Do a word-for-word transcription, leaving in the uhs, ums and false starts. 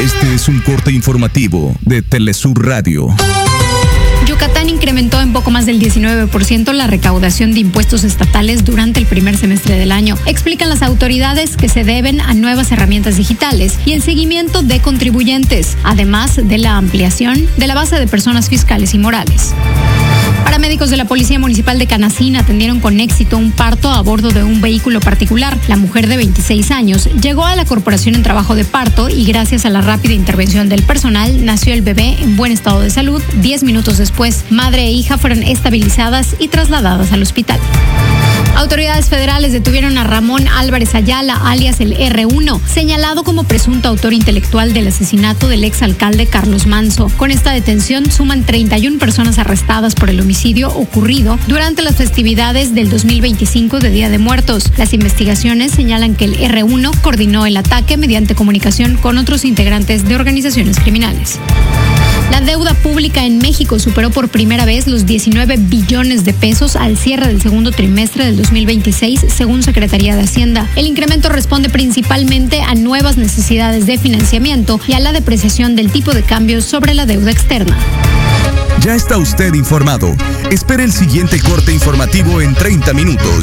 Este es un corte informativo de Telesur Radio. Yucatán incrementó en poco más del diecinueve por ciento la recaudación de impuestos estatales durante el primer semestre del año. Explican las autoridades que se deben a nuevas herramientas digitales y el seguimiento de contribuyentes, además de la ampliación de la base de personas fiscales y morales. Paramédicos de la Policía Municipal de Canacín atendieron con éxito un parto a bordo de un vehículo particular. La mujer de veintiséis años llegó a la corporación en trabajo de parto y gracias a la rápida intervención del personal nació el bebé en buen estado de salud. Diez minutos después, madre e hija fueron estabilizadas y trasladadas al hospital. Autoridades federales detuvieron a Ramón Álvarez Ayala, alias el erre uno, señalado como presunto autor intelectual del asesinato del exalcalde Carlos Manzo. Con esta detención suman treinta y una personas arrestadas por el homicidio ocurrido durante las festividades del dos mil veinticinco de Día de Muertos. Las investigaciones señalan que el erre uno coordinó el ataque mediante comunicación con otros integrantes de organizaciones criminales. La deuda pública en México superó por primera vez los diecinueve billones de pesos al cierre del segundo trimestre del dos mil veintiséis, según Secretaría de Hacienda. El incremento responde principalmente a nuevas necesidades de financiamiento y a la depreciación del tipo de cambio sobre la deuda externa. Ya está usted informado. Espere el siguiente corte informativo en treinta minutos.